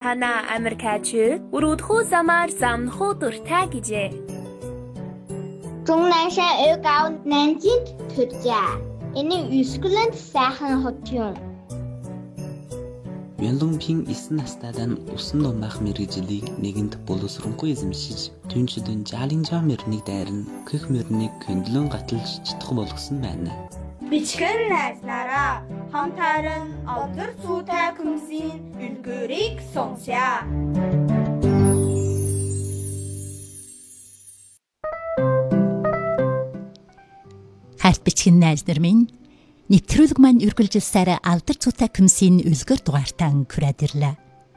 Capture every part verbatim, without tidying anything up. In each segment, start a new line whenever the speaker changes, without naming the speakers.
хана Америкач өрөөдхөө замаар замнахуу дуртай гэжээ.
Жунгнашаа өөгөө нэнжид төжээ. Энэ үскэлэнд сайхан хот юм.
Мянлумпин эсн настадан усан номах мэрэгжлийг нэгэнд боловсронгүй эзэмшиж түнчдэн жалинжаа мөрнийг дайрн гэх мөрнийг хөндлөн гаталж чадах болгосон байна.
Бичгэн найснараа хамтаран алдар цуутай күмсийн үлгэрийг сонсъя.
Харт бичгэн найз нар минь нэвтрүүлэг маань үргэлжилсээр алдар цуутай күмсийн үлгэр дугаартан хүрээд ирлээ.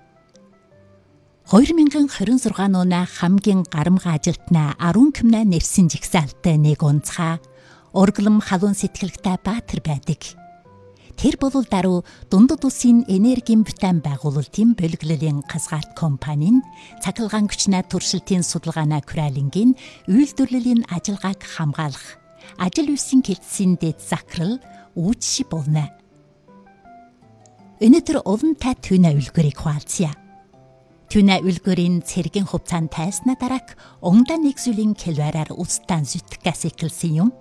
хоёр мянган хорин зургаан оноо хамгийн гарамга ажилтнаа арван кэмнэ нэрсэн жигсаалтай нэг унцгаа урглам халуун сэтгэлгтэй Баатар байдаг. Тэр бол даруй дундад улсын энергийн бүтээн байгуулалтын боловлолын газгаалт компанийн цахилгаан хүчний туршилтын судалгаанаа хүрээлэнгийн үйлдвэрлэлийн ажиллагааг хамгаалах ажил үйлсийн хэлтсийн дэд захирал үүчши болно. Өнөөдөр улантай түүнэ үлгэрийг хуваалцъя. Түүнэ үлгэрийн цэргийн хувцаанд тайсна дараак онгда нэг зүйлийн келвараар устан зүтгэс эхэлсэн юм.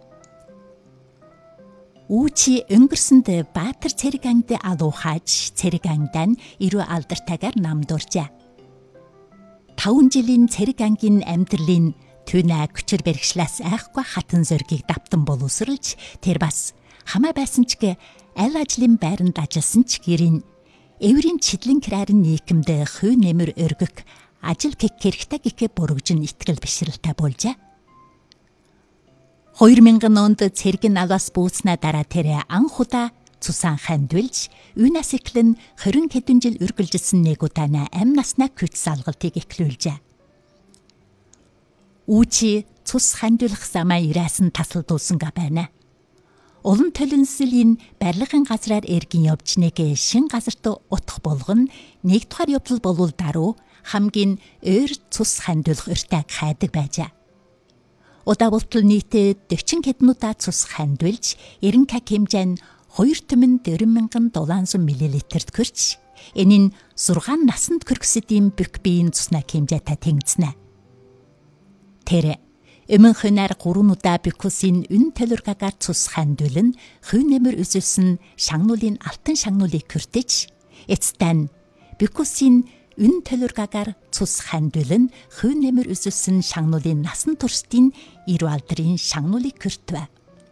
Үүчи өнгөрсөнд Баатар цэрэг ангид алуухаж цэрэг ангидаа ирүү алдартайгаар намдууржээ. таван жилийн цэрэг ангийн амьдралын түүнэ хүчээр бэрхшлээс айхгүй хатан зоргийг давтан боловсруулж тэр бас хамаа байсан ч гэ аль ажлын байранд ажилласан ч гэрийн эврийн чидлэн крарын нийгэмд хүй нэмэр өргөх ажил гэх хэрэгтэй гэхэ бүргжин итгэл бишрэлтэй болжээ. хоёр мянган онд цэргийн албаас бууснаа дараа тэр анх удаа цусан хандвилж юунаас эхлэн хорин хэдэн жил үргэлжилсэн нэг удаана амь наснаа хүч салгалтыг эхлүүлжээ. Үүчи цус хандвилах замаа юрасан тасалдуулсан га байна. Улан төлөнсөлийн барилгын газраар эргэн явж нэг шин газарт утах болгоно нэг дахь явдал болвол даруй хамгийн өөр цус хандвилах өртөг хайдаг байжээ. Удаа болтол нийтээ дөрвөн хэдэн удаа цус хандвилж эрен как хэмжээ нь хоёр түмэн дөрвөн мянган долоонсон миллилитрт хүрч энэ нь зургаан насанд хүргэсэдийн бүх биеийн цуснаа хэмжээтэй тэнгизнэ. Тэр эмэн хөнөр гурван удаа бикусийн үн төлөргагаар цус хандвилн хүй нэмэр үзүүлсэн шагнуулын алтан шагнуулыг хүртэж эцтэн бикусийн үн төлөргагаар цус хандвилн хүй нэмэр үзүүлсэн шагнуулын насан туршдын ирүү алдрын шагнуулыг хүртвэ.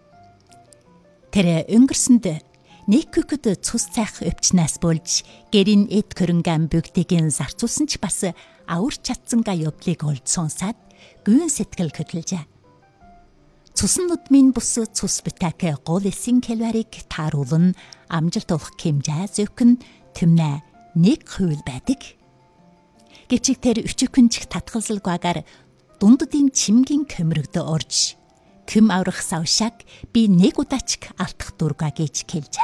Тэр өнгөрсөнд нэг күкөд цус цайх өвчнээс болж гэрийн эд хөрөнгөн бүгдийг зарцуулсан ч бас авар чадсанга явдлыг олж сонсаад гүйн сэтгэл хөдлөжээ. Цусан нудмын бус цус бүтээх гол эсийн келварыг тааруулан амжилт олох хэмжээ зөвхөн түмнэ нэг хувь байдаг. Гэвч тэр өчигхөнч татгалзалгаагаар дунддын чимгийн көмрөгд орж көм аврах савшааг би нэг удаач алдах дургаа гэж хэлжээ.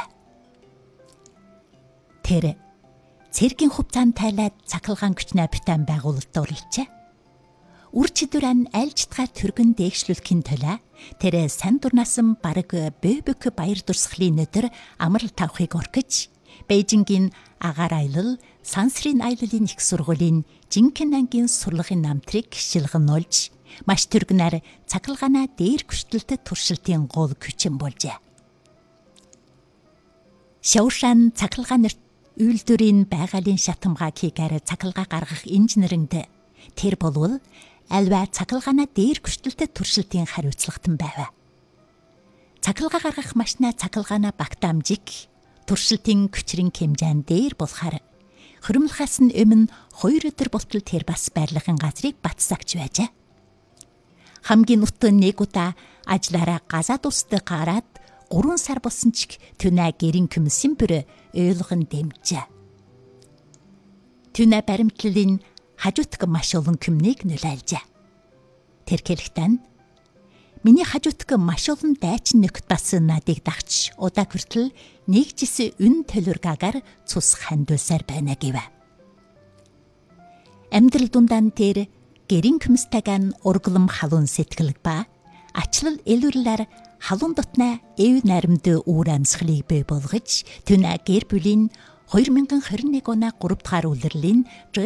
Тэр цэргийн хувцаанд тайлаад цахилгаан хүчний бүтээн байгуулалт оролцжээ. Үр чидүрэн альжтгаар түргэн дээгшлүүлэхийн төлөө тэр сан дурнасан бараг бөбөк баяр дурсгалын өдөр амрал тавхыг орхиж Бээжингийн агаар аялал сансрын аяллын их сургуулийн жинхэнэ ангийн сурлагын намтрыг шилгэн олж маш түргэнээр цахилгаанаа дээр хүчтэлтэд туршилтын гол хүчин болжээ. Шавшан цахилгаан үйлдвэрийн байгалийн шатамгаа хийгээр цахилгаа гаргах инженеринд тэр болвол альва цахилгаанаа дээр хүчтэлтэд туршилтын хариуцлагатан байв. Цахилгаа гаргах машина цахилгаанаа багтаамжиг туршилтын хүчрийн хэмжээнд дээр болохаар хөрмөлхээс нь өмнө хоёр өдөр болтол тэр бас байрлахын газрыг батсагч байжээ. Хамгийн нутгийн нэг удаа ажлаараа газаад устай гараад гурван сар болсон ч түнэ гэрийн комиссийн бүр ойлгон дэмжээ. Түнэ баримтлалын хажуутг маш олон көмнийг нөлөөлжээ. Тэр хэлэхдээ миний хажуутг маш олон дайчин нөхд бас надыг дагч удаа хүртэл нэг жис үн төлөргаагаар цус хандуулсаар байна гэв. Амьдрал дундаан тэр гэрийн комисстайгаан урглам халуун сэтгэлг ба ачлал элүрлэр халуун дотнаа эв наримд үүр амьсгалыг бий болгож түнэ гэр бүлийн хоёр мянган хорин нэг оны гурав дахь улирлын